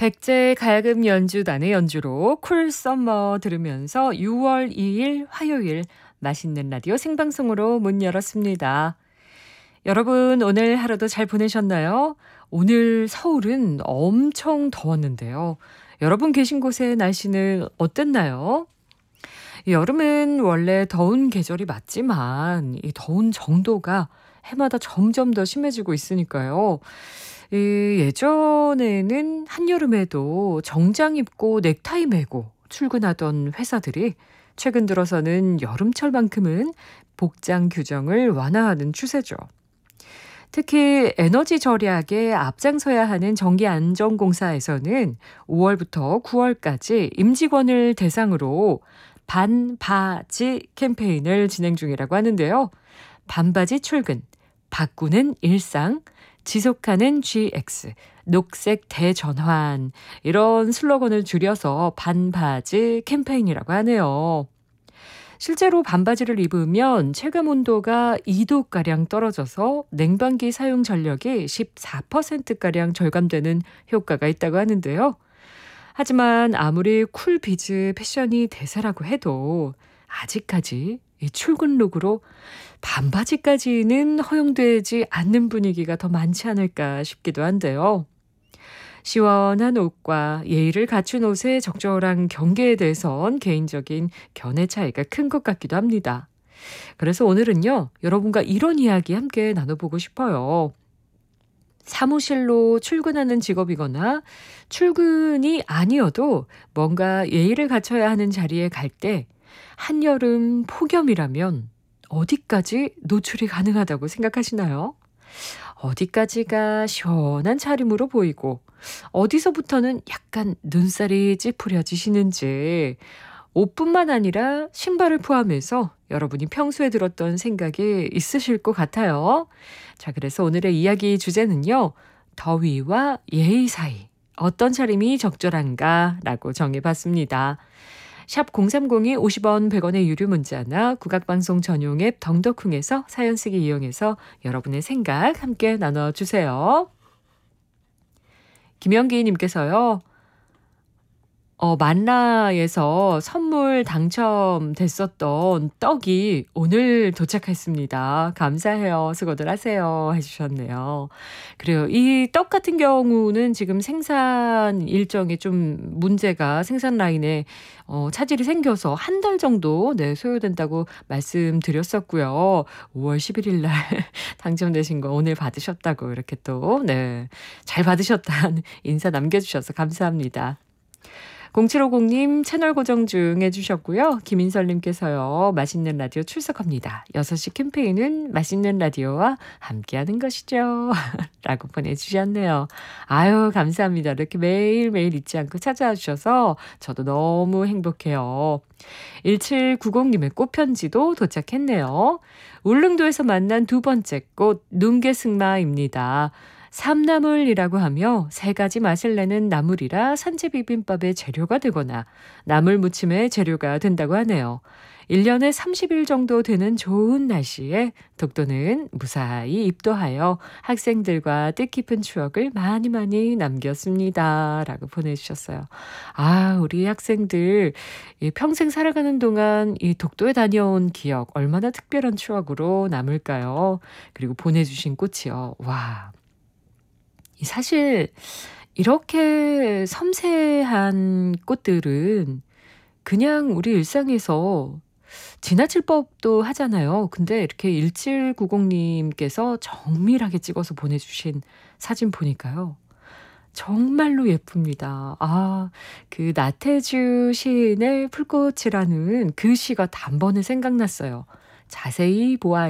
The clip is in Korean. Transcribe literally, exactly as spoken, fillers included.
백제 가야금 연주단의 연주로 쿨 썸머 들으면서 유월 이일 화요일 맛있는 라디오 생방송으로 문 열었습니다. 여러분 오늘 하루도 잘 보내셨나요? 오늘 서울은 엄청 더웠는데요. 여러분 계신 곳의 날씨는 어땠나요? 여름은 원래 더운 계절이 맞지만 이 더운 정도가 해마다 점점 더 심해지고 있으니까요. 이 예전에는 한여름에도 정장 입고 넥타이 매고 출근하던 회사들이 최근 들어서는 여름철만큼은 복장 규정을 완화하는 추세죠. 특히 에너지 절약에 앞장서야 하는 전기안전공사에서는 오월부터 구월까지 임직원을 대상으로 반바지 캠페인을 진행 중이라고 하는데요. 반바지 출근, 바꾸는 일상, 지속하는 지엑스, 녹색 대전환 이런 슬로건을 줄여서 반바지 캠페인이라고 하네요. 실제로 반바지를 입으면 체감 온도가 이 도가량 떨어져서 냉방기 사용 전력이 십사 퍼센트가량 절감되는 효과가 있다고 하는데요. 하지만 아무리 쿨비즈 패션이 대세라고 해도 아직까지 이 출근 룩으로 반바지까지는 허용되지 않는 분위기가 더 많지 않을까 싶기도 한데요. 시원한 옷과 예의를 갖춘 옷의 적절한 경계에 대해선 개인적인 견해 차이가 큰 것 같기도 합니다. 그래서 오늘은요, 여러분과 이런 이야기 함께 나눠보고 싶어요. 사무실로 출근하는 직업이거나 출근이 아니어도 뭔가 예의를 갖춰야 하는 자리에 갈 때 한여름 폭염이라면 어디까지 노출이 가능하다고 생각하시나요? 어디까지가 시원한 차림으로 보이고 어디서부터는 약간 눈살이 찌푸려지시는지 옷뿐만 아니라 신발을 포함해서 여러분이 평소에 들었던 생각이 있으실 것 같아요. 자, 그래서 오늘의 이야기 주제는요. 더위와 예의 사이 어떤 차림이 적절한가라고 정해봤습니다. 샵 공삼공이 오십 원 백 원의 유료 문자나 국악방송 전용 앱 덩더쿵에서 사연 쓰기 이용해서 여러분의 생각 함께 나눠주세요. 김영기 님께서요. 어, 만라에서 선물 당첨됐었던 떡이 오늘 도착했습니다. 감사해요. 수고들 하세요. 해주셨네요. 그래요. 이 떡 같은 경우는 지금 생산 일정에 좀 문제가 생산 라인에 어, 차질이 생겨서 한 달 정도 네, 소요된다고 말씀드렸었고요. 오월 십일일 날 당첨되신 거 오늘 받으셨다고 이렇게 또 네, 잘 받으셨다는 인사 남겨주셔서 감사합니다. 공칠오공 님 채널 고정 중 해주셨고요. 김인설님께서요. 맛있는 라디오 출석합니다. 여섯 시 캠페인은 맛있는 라디오와 함께하는 것이죠. 라고 보내주셨네요. 아유 감사합니다. 이렇게 매일매일 잊지 않고 찾아와 주셔서 저도 너무 행복해요. 일칠구공 님의 꽃편지도 도착했네요. 울릉도에서 만난 두 번째 꽃 눈개승마입니다. 삼나물이라고 하며 세 가지 맛을 내는 나물이라 산채 비빔밥의 재료가 되거나 나물 무침의 재료가 된다고 하네요. 일 년에 삼십 일 정도 되는 좋은 날씨에 독도는 무사히 입도하여 학생들과 뜻깊은 추억을 많이 많이 남겼습니다. 라고 보내주셨어요. 아, 우리 학생들 평생 살아가는 동안 이 독도에 다녀온 기억 얼마나 특별한 추억으로 남을까요? 그리고 보내주신 꽃이요. 와. 사실 이렇게 섬세한 꽃들은 그냥 우리 일상에서 지나칠 법도 하잖아요. 근데 이렇게 일칠구공 님께서 정밀하게 찍어서 보내주신 사진 보니까요. 정말로 예쁩니다. 아, 그 나태주 시인의 풀꽃이라는 그 시가 단번에 생각났어요. 자세히 보아